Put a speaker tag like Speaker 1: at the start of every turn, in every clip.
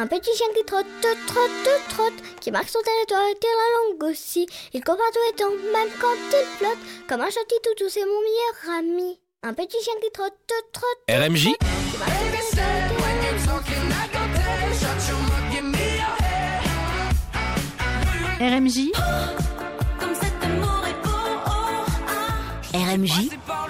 Speaker 1: Un petit chien qui trotte, trotte, trotte, qui marque son territoire et tire la langue aussi. Il court partout et tombe, même quand il flotte, comme un gentil toutou, c'est mon meilleur ami. Un petit chien qui trotte, trotte,
Speaker 2: RMJ.
Speaker 3: RMJ. RMJ.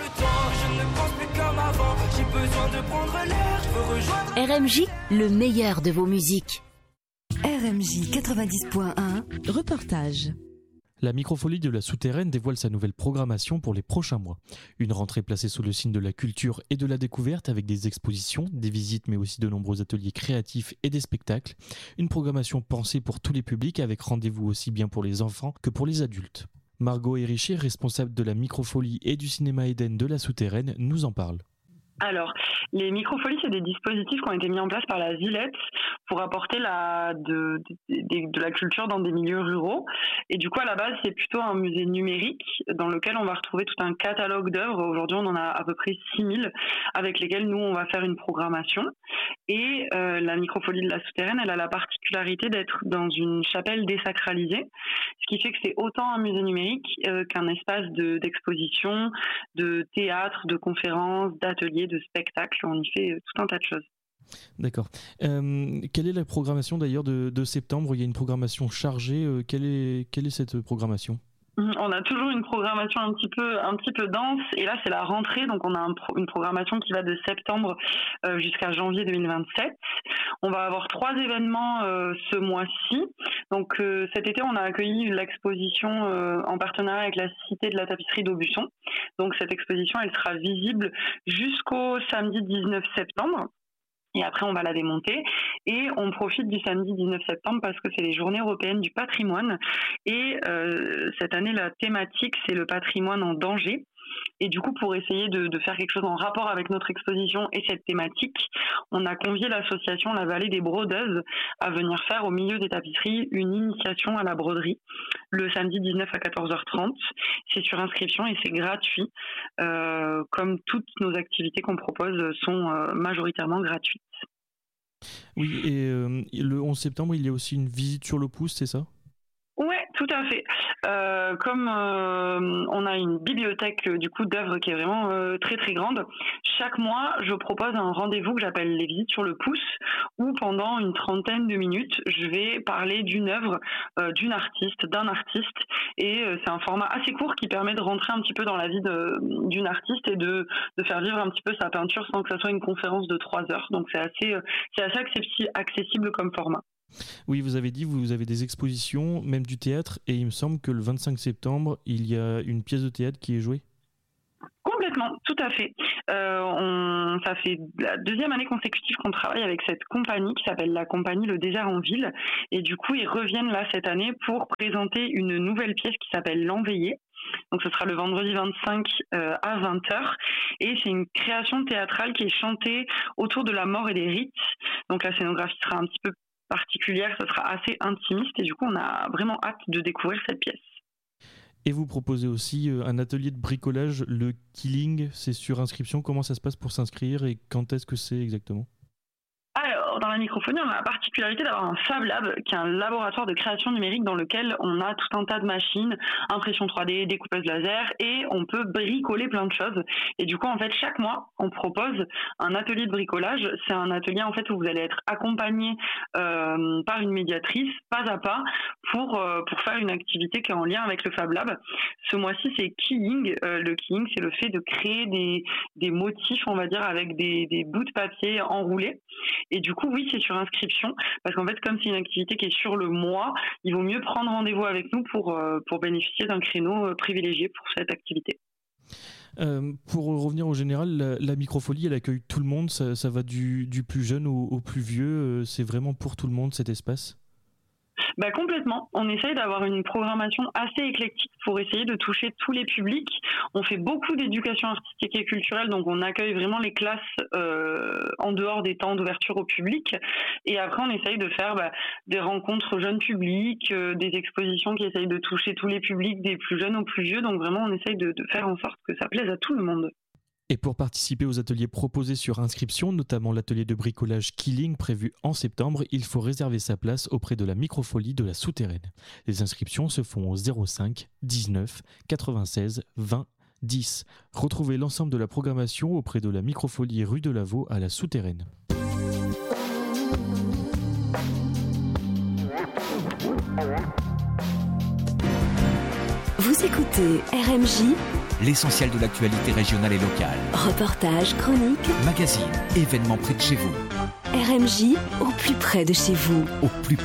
Speaker 3: RMJ, le meilleur de vos musiques.
Speaker 4: RMJ 90.1.
Speaker 3: Reportage.
Speaker 5: La Microfolie de la Souterraine dévoile sa nouvelle programmation pour les prochains mois. Une rentrée placée sous le signe de la culture et de la découverte avec des expositions, des visites mais aussi de nombreux ateliers créatifs et des spectacles. Une programmation pensée pour tous les publics avec rendez-vous aussi bien pour les enfants que pour les adultes. Margot Héricher, responsable de la Microfolie et du cinéma Eden de la Souterraine, nous en parle.
Speaker 6: Alors, les microfolies, c'est des dispositifs qui ont été mis en place par la Villette pour apporter de la culture dans des milieux ruraux. Et du coup, à la base, c'est plutôt un musée numérique dans lequel on va retrouver tout un catalogue d'œuvres. Aujourd'hui, on en a à peu près 6000 avec lesquelles nous, on va faire une programmation. Et la Microfolie de la Souterraine, elle a la particularité d'être dans une chapelle désacralisée, ce qui fait que c'est autant un musée numérique qu'un espace d'exposition, de théâtre, de conférences, d'ateliers, de spectacles. On y fait tout un tas de choses.
Speaker 5: D'accord. Quelle est la programmation d'ailleurs de septembre ? Il y a une programmation chargée. Quelle est cette programmation ?
Speaker 6: On a toujours une programmation un petit peu dense, et là c'est la rentrée, donc on a une programmation qui va de septembre jusqu'à janvier 2027. On va avoir 3 événements ce mois-ci. Donc cet été on a accueilli l'exposition en partenariat avec la Cité de la Tapisserie d'Aubusson. Donc cette exposition elle sera visible jusqu'au samedi 19 septembre. Et après, on va la démonter. Et on profite du samedi 19 septembre parce que c'est les Journées européennes du patrimoine. Et cette année, la thématique, c'est le patrimoine en danger. Et du coup, pour essayer de faire quelque chose en rapport avec notre exposition et cette thématique, on a convié l'association La Vallée des Brodeuses à venir faire au milieu des tapisseries une initiation à la broderie le samedi 19 à 14h30. C'est sur inscription et c'est gratuit. Comme toutes nos activités qu'on propose sont majoritairement gratuites.
Speaker 5: Oui, et le 11 septembre, il y a aussi une visite sur le pouce, c'est ça ?
Speaker 6: Ouais, tout à fait. Comme on a une bibliothèque du coup d'œuvres qui est vraiment très très grande, chaque mois je propose un rendez-vous que j'appelle les visites sur le pouce, où pendant une trentaine de minutes je vais parler d'une œuvre, d'un artiste, et c'est un format assez court qui permet de rentrer un petit peu dans la vie d'une artiste et de faire vivre un petit peu sa peinture sans que ça soit une conférence de 3 heures. Donc c'est assez accessible comme format.
Speaker 5: Oui, vous avez dit, vous avez des expositions, même du théâtre, et il me semble que le 25 septembre, il y a une pièce de théâtre qui est jouée.
Speaker 6: Complètement, tout à fait. Ça fait la 2e année consécutive qu'on travaille avec cette compagnie qui s'appelle la compagnie Le Désert en Ville. Et du coup, ils reviennent là cette année pour présenter une nouvelle pièce qui s'appelle L'Enveillé. Donc ce sera le vendredi 25 à 20h. Et c'est une création théâtrale qui est chantée autour de la mort et des rites. Donc la scénographie sera un petit peu particulière, ça sera assez intimiste et du coup on a vraiment hâte de découvrir cette pièce.
Speaker 5: Et vous proposez aussi un atelier de bricolage, le Killing, c'est sur inscription. Comment ça se passe pour s'inscrire et quand est-ce que c'est exactement ?
Speaker 6: Alors, dans la Microfolie, on a la particularité d'avoir un Fab Lab, qui est un laboratoire de création numérique dans lequel on a tout un tas de machines, impression 3D, découpeuse laser, et on peut bricoler plein de choses. Et du coup, en fait, chaque mois, on propose un atelier de bricolage. C'est un atelier, en fait, où vous allez être accompagné par une médiatrice, pas à pas, pour faire une activité qui est en lien avec le Fab Lab. Ce mois-ci, c'est Killing. Le Killing, c'est le fait de créer des motifs, on va dire, avec des bouts de papier enroulés. Et du coup, oui, c'est sur inscription, parce qu'en fait, comme c'est une activité qui est sur le mois, il vaut mieux prendre rendez-vous avec nous pour bénéficier d'un créneau privilégié pour cette activité.
Speaker 5: Pour revenir au général, la Microfolie, elle accueille tout le monde, ça va du plus jeune au plus vieux, c'est vraiment pour tout le monde cet espace ?
Speaker 6: Complètement. On essaye d'avoir une programmation assez éclectique pour essayer de toucher tous les publics. On fait beaucoup d'éducation artistique et culturelle, donc on accueille vraiment les classes en dehors des temps d'ouverture au public. Et après, on essaye de faire des rencontres jeunes publics, des expositions qui essayent de toucher tous les publics, des plus jeunes aux plus vieux. Donc vraiment, on essaye de faire en sorte que ça plaise à tout le monde.
Speaker 5: Et pour participer aux ateliers proposés sur inscription, notamment l'atelier de bricolage Killing prévu en septembre, il faut réserver sa place auprès de la Microfolie de la Souterraine. Les inscriptions se font au 05 19 96 20 10. Retrouvez l'ensemble de la programmation auprès de la Microfolie rue de Lavaux à la Souterraine.
Speaker 4: Vous écoutez RMJ,
Speaker 2: l'essentiel de l'actualité régionale et locale.
Speaker 4: reportage, chronique,
Speaker 2: Magazine, événements près de chez vous.
Speaker 4: RMJ au plus près de chez vous.
Speaker 2: Au plus